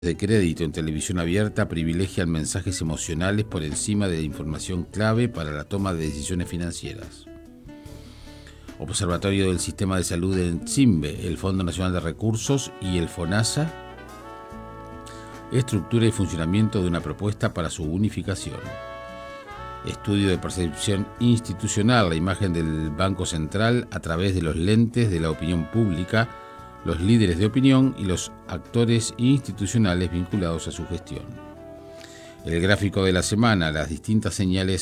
de crédito en televisión abierta privilegian mensajes emocionales por encima de la información clave para la toma de decisiones financieras. Observatorio del Sistema de Salud en CIMBE, el Fondo Nacional de Recursos y el FONASA. Estructura y funcionamiento de una propuesta para su unificación. Estudio de percepción institucional, la imagen del Banco Central a través de los lentes de la opinión pública, los líderes de opinión y los actores institucionales vinculados a su gestión. El gráfico de la semana, las distintas señales